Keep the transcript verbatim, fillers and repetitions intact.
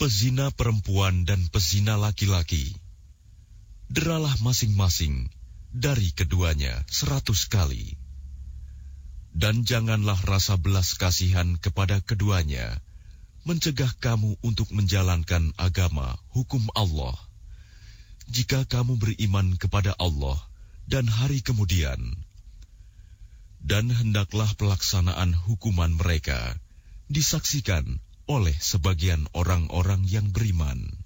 pezina perempuan dan pezina laki-laki, deralah masing-masing dari keduanya seratus kali. Dan janganlah rasa belas kasihan kepada keduanya mencegah kamu untuk menjalankan agama hukum Allah. Jika kamu beriman kepada Allah dan hari kemudian, dan hendaklah pelaksanaan hukuman mereka disaksikan oleh sebagian orang-orang yang beriman.